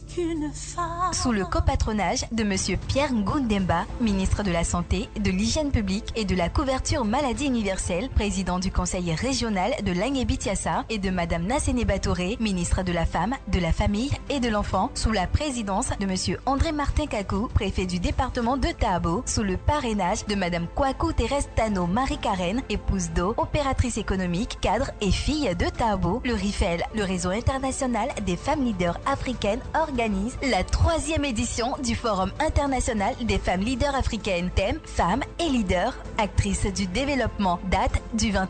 Sous le copatronage de Monsieur Pierre Ngundemba, ministre de la Santé, de l'Hygiène publique et de la couverture maladie universelle, président du conseil régional de Languébi-Tiassa, et de Madame Nassene Batouré, ministre de la Femme, de la Famille et de l'Enfant, sous la présidence de Monsieur André Martin Kakou, préfet du département de Tahabo, sous le parrainage de Madame Kwaku Thérèse Tano Marie-Karen, épouse d'eau, opératrice économique, cadre et fille de Tahabo. Le RIFEL, le réseau international des femmes leaders africaines, organise la 3e édition du Forum international des femmes leaders africaines. Thème Femmes et leaders, actrices du développement. Date du 21